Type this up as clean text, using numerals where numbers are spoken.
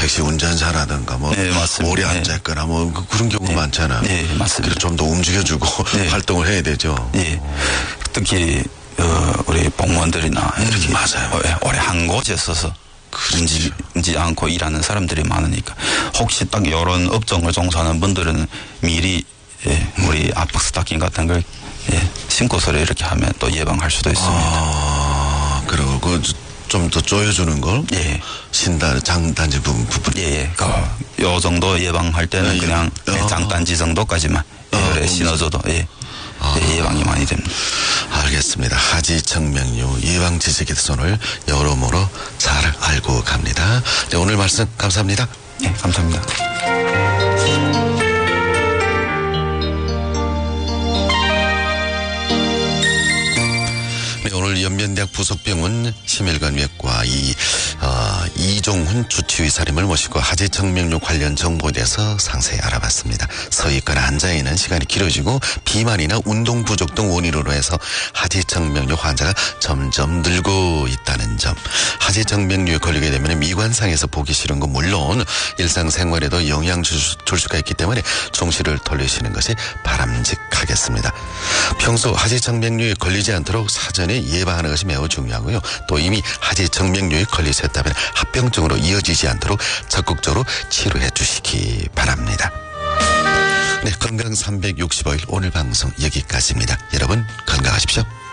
택시 운전사라든가 뭐 네, 맞습니다. 오래 앉아있거나 뭐 그런 경우 많잖아요. 네, 맞습니다. 그래서 좀 더 움직여주고 네. 활동을 해야 되죠. 예. 특히 우리 공무원들이나 이렇게 맞아요. 오래 한 곳에 서서 움직이지 않고 일하는 사람들이 많으니까 혹시 딱 이런 업종을 종사하는 분들은 미리 우리 압박 스타킹 같은 걸 신고서 이렇게 하면 또 예방할 수도 있습니다. 그리고 좀 더 조여주는 걸 장단지 부분. 요 정도 예방할 때는 그냥 장단지 정도까지만 신어줘도 예방이 많이 됩니다. 알겠습니다. 하지정맥류 예방 지식에 대해서 오늘 여러모로 잘 알고 갑니다. 네, 오늘 말씀 감사합니다. 네, 감사합니다. 네, 오늘 연변대학 부속병원 심혈관외과 이종훈 주치의사님을 모시고 하지정맥류 관련 정보에 대해서 상세히 알아봤습니다. 서 있거나 앉아있는 시간이 길어지고 비만이나 운동 부족 등 원인으로 해서 하지정맥류 환자가 점점 늘고 있다는 점. 하지정맥류에 걸리게 되면 미관상에서 보기 싫은 건 물론 일상생활에도 영향 줄 수가 있기 때문에 종시를 돌리시는 것이 바람직하겠습니다. 평소 하지정맥류에 걸리지 않도록 사전에 예방하는 것이 매우 중요하고요. 또 이미 하지정맥류에 걸리셨다면 합병증으로 이어지지 않도록 적극적으로 치료해 주시기 바랍니다. 네, 건강 365일 오늘 방송 여기까지입니다. 여러분 건강하십시오.